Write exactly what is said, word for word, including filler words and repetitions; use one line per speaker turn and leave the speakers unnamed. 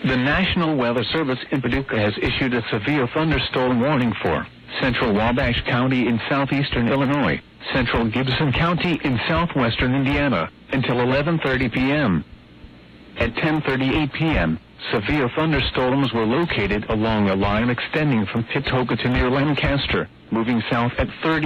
The National Weather Service in Paducah has issued a severe thunderstorm warning for central Wabash County in southeastern Illinois, central Gibson County in southwestern Indiana, until eleven thirty p m At ten thirty-eight p m, severe thunderstorms were located along a line extending from Patoka to near Lancaster, moving south at thirty